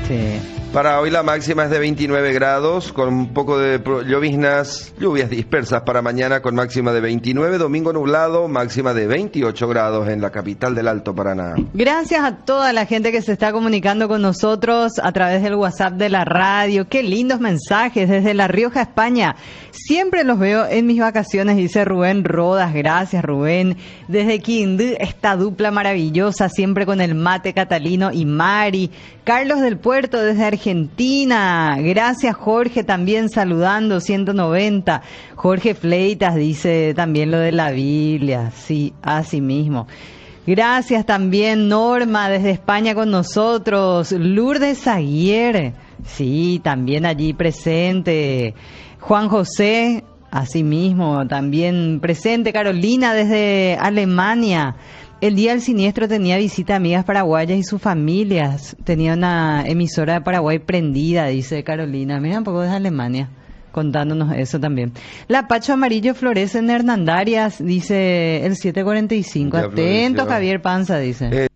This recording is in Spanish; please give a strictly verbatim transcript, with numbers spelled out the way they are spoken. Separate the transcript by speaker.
Speaker 1: Sí.
Speaker 2: Para hoy la máxima es de veintinueve grados, con un poco de lloviznas, lluvias dispersas para mañana con máxima de veintinueve, domingo nublado, máxima de veintiocho grados en la capital del Alto Paraná.
Speaker 1: Gracias a toda la gente que se está comunicando con nosotros a través del WhatsApp de la radio. Qué lindos mensajes desde La Rioja, España. Siempre los veo en mis vacaciones, dice Rubén Rodas. Gracias, Rubén. Desde Quindú, esta dupla maravillosa, siempre con el mate Catalino y Mari. Carlos del Puerto, desde Argentina. Gracias, Jorge, también saludando, ciento noventa. Jorge Fleitas dice también lo de la Biblia. Sí, así mismo. Gracias también, Norma, desde España con nosotros. Lourdes Aguirre, sí, también allí presente. Juan José, así mismo, también presente. Carolina, desde Alemania. El día del siniestro tenía visita a amigas paraguayas y sus familias. Tenía una emisora de Paraguay prendida, dice Carolina. Mira, un poco desde Alemania, contándonos eso también. La Pacho Amarillo florece en Hernandarias, dice el siete cuarenta y cinco.
Speaker 2: Ya
Speaker 1: Atento,
Speaker 2: floreció.
Speaker 1: Javier Panza, dice.
Speaker 2: Eh,